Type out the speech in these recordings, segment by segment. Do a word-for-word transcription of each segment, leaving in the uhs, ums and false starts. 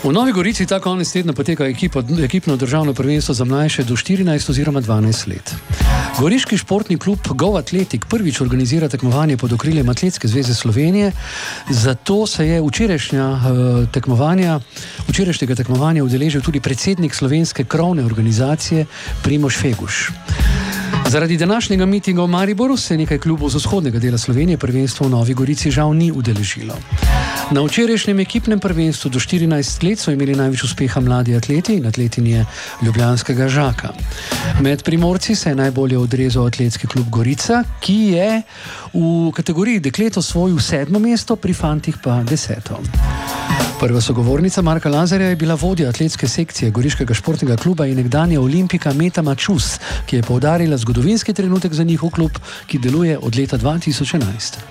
V Novi Gorici ta konec tedna poteka ekipo, ekipno državno prvenstvo za mlajše do štirinajst oziroma dvanajst let. Goriški športni klub Go Athletic prvič organizira tekmovanje pod okriljem Atletske zveze Slovenije, zato se je včerajšnja uh, tekmovanja, včerajšnjega tekmovanja udeležil tudi predsednik slovenske krovne organizacije Primož Feguš. Zaradi današnjega mitinga v Mariboru se nekaj klubov z vzhodnega dela Slovenije prvenstvo v Novi Gorici žal ni udeležilo. Na včerajšnjem ekipnem prvenstvu do štirinajst let so imeli največ uspeha mladi atleti in atletinje ljubljanskega Žaka. Med Primorci se je najbolje odrezal atletski klub Gorica, ki je v kategoriji deklet osvojil sedmo mesto, pri fantih pa deseto. Prva sogovornica Marka Lazarja je bila vodja atletske sekcije Goriškega športnega kluba in nekdanja olimpika Meta Mačus, ki je poudarila zgodovinski trenutek za njihov klub, ki deluje od leta dva tisoč enajst.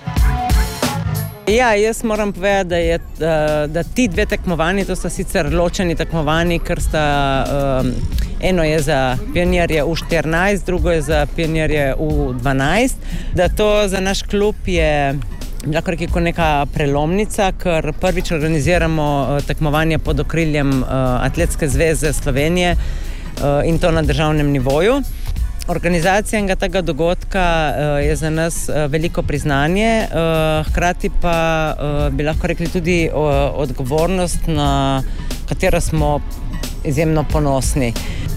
Ja, jaz moram povedati, da, je, da, da ti dve tekmovanji, to sta sicer ločeni tekmovanji, ker sta, um, eno je za pionirje U štirinajst, drugo je za pionirje U dvanajst, da to za naš klub je lahko rekel kot neka prelomnica, ker prvič organiziramo tekmovanje pod okriljem uh, Atletske zveze Slovenije uh, in to na državnem nivoju. Organizacija enega tega dogodka uh, je za nas uh, veliko priznanje, uh, hkrati pa uh, bi lahko rekli tudi uh, odgovornost, na katero smo izjemno ponosni.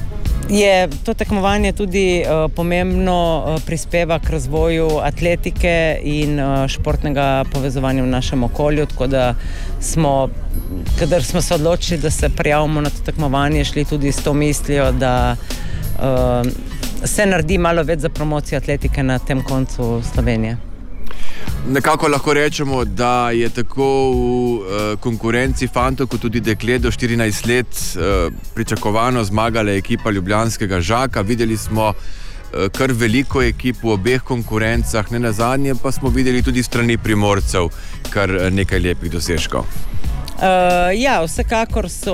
Je to tekmovanje tudi uh, pomembno uh, prispeva k razvoju atletike in uh, športnega povezovanja v našem okolju, tako da smo, kadar smo se odločili, da se prijavimo na to tekmovanje, šli tudi s to mislijo, da uh, se naredi malo več za promocijo atletike na tem koncu Slovenije. Nekako lahko rečemo, da je tako v uh, konkurenci fantov kot tudi deklet do štirinajst let uh, pričakovano zmagala ekipa ljubljanskega Žaka. Videli smo uh, kar veliko ekip v obeh konkurencah, ne nazadnje pa smo videli tudi strani Primorcev kar nekaj lepih dosežkov. Uh, ja, vsekakor so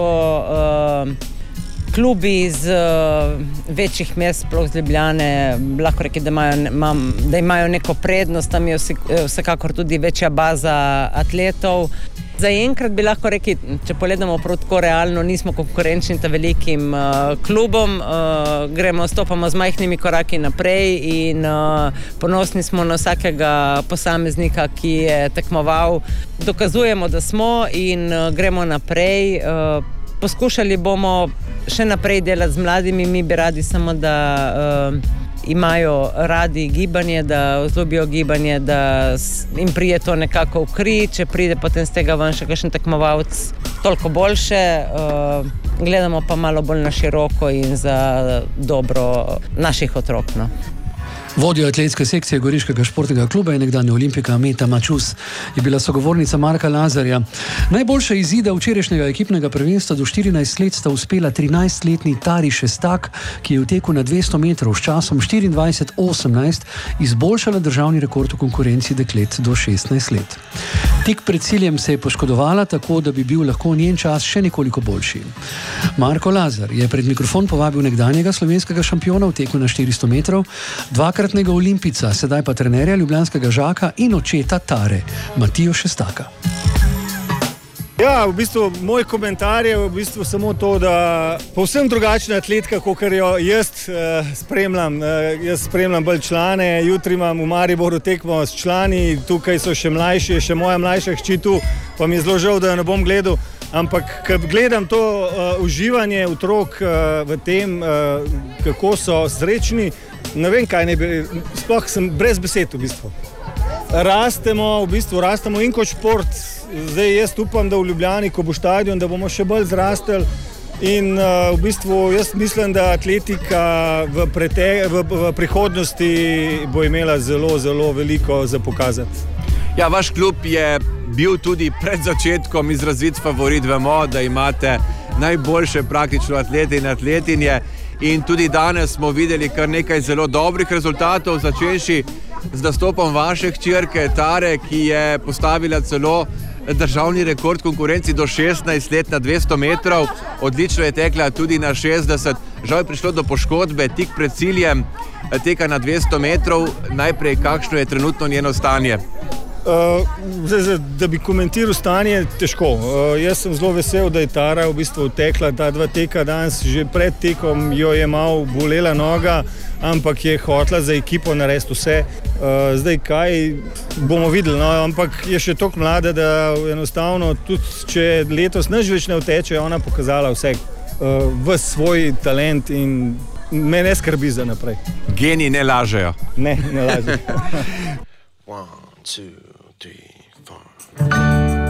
uh, klubi iz uh, večjih mest, sploh z Ljubljane, lahko reči, da imajo, da imajo neko prednost, tam je vsekakor tudi večja baza atletov. Zaenkrat bi lahko rekli, če pogledamo proti realno, nismo konkurenčni ta velikim uh, klubom, uh, gremo, stopamo z majhnimi koraki naprej in uh, ponosni smo na vsakega posameznika, ki je tekmoval. Dokazujemo, da smo in uh, gremo naprej. Uh, Poskušali bomo še naprej delati z mladimi, mi bi radi samo, da uh, imajo radi gibanje, da vzljubijo gibanje, da jim prije to nekako v kri, če pride potem z tega ven še kakšen tekmovalc, toliko boljše. Uh, gledamo pa malo bolj na široko in za dobro naših otrok. No. Vodja atletske sekcije Goriškega športnega kluba in nekdanja olimpika Meta Mačus je bila sogovornica Marka Lazarja. Najboljša izida včerajšnjega ekipnega prvenstva do štirinajst let sta uspela trinajstletni Tari Šestak, ki je v teku na dvesto metrov s časom štiriindvajset osemnajst izboljšala državni rekord v konkurenci deklet do šestnajst let. Tik pred ciljem se je poškodovala, tako da bi bil lahko njen čas še nekoliko boljši. Marko Lazar je pred mikrofon povabil nekdanjega slovenskega šampiona v teku na štiristo metrov, dvakratnega olimpica, sedaj pa trenerja ljubljanskega Žaka in očeta Tare, Matijo Šestaka. Ja, v bistvu moj komentar je v bistvu samo to, da povsem drugačna atletka, kot jo jaz uh, spremljam. Uh, jaz spremljam bolj člane, jutri imam v Mariboru tekmo s člani, tukaj so še mlajši, še moja mlajša hči tu, pa mi je zelo žal, da jo ne bom gledal. Ampak, ko gledam to uh, uživanje otrok uh, v tem, uh, kako so srečni, ne vem, kaj ne bi, sploh sem brez besed v bistvu. Rastemo, v bistvu rastemo in kot šport. Zdaj jaz upam, da v Ljubljani, ko bo stadion, da bomo še bolj zrasteli in uh, v bistvu jaz mislim, da atletika v, prete- v, v prihodnosti bo imela zelo, zelo veliko za pokazati. Ja, vaš klub je bil tudi pred začetkom izrazit favorit, vemo, da imate najboljše praktično atlete in atletinje in tudi danes smo videli kar nekaj zelo dobrih rezultatov, začenši z nastopom vaše hčerke Tare, ki je postavila celo državni rekord konkurenci do šestnajst let na dvesto metrov, odlično je tekla tudi na šestdeset, žal je prišlo do poškodbe tik pred ciljem teka na dvesto metrov. Najprej, kakšno je trenutno njeno stanje? Uh, zdaj, zdaj, da bi komentiral stanje, težko. Uh, jaz sem zelo vesel, da je Tara v bistvu tekla ta dva teka danes, že pred tekom jo je malo bolela noga, ampak je hotela za ekipo narediti vse. Uh, zdaj kaj bomo videli, no? Ampak je še toliko mlada, da enostavno tudi če letos nič več ne uteče, je ona pokazala vse, uh, v svoj talent in me ne skrbi za naprej. Geni ne lažejo. Ne, ne lažejo. One, two, three, four.